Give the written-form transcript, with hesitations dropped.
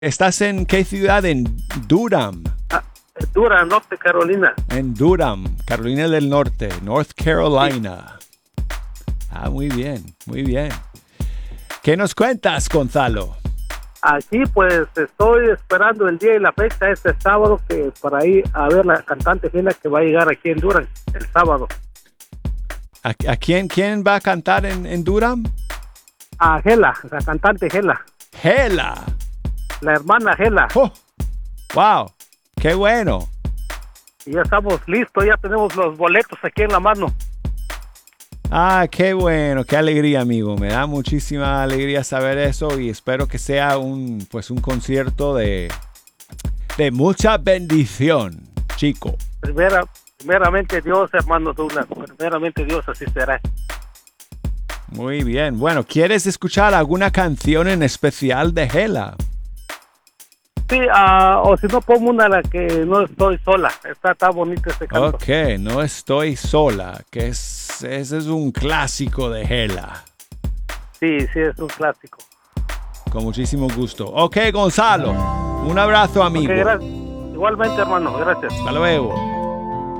¿Estás en qué ciudad? En Durham. Ah, Durham, Norte Carolina. En Durham, Carolina del Norte, North Carolina. Ah, muy bien, muy bien. ¿Qué nos cuentas, Gonzalo? Aquí pues estoy esperando el día y la fecha este sábado que para ir a ver la cantante Gela que va a llegar aquí en Durham el sábado. ¿A quién va a cantar en Durham? A Gela, la cantante Gela. Gela. La hermana Gela. Oh, wow, qué bueno. Y ya estamos listos, ya tenemos los boletos aquí en la mano. Ah, qué bueno, qué alegría, amigo. Me da muchísima alegría saber eso y espero que sea un concierto de mucha bendición, chico. Primeramente Dios, hermano Douglas, primeramente Dios, así será. Muy bien. Bueno, ¿quieres escuchar alguna canción en especial de Gela? Sí, o si no pongo una la que no estoy sola. Está bonito este canto. Ok, No estoy sola, que ese es un clásico de Gela. Sí, es un clásico. Con muchísimo gusto. Ok, Gonzalo, un abrazo, amigo. Okay, igualmente, hermano, gracias. Hasta luego.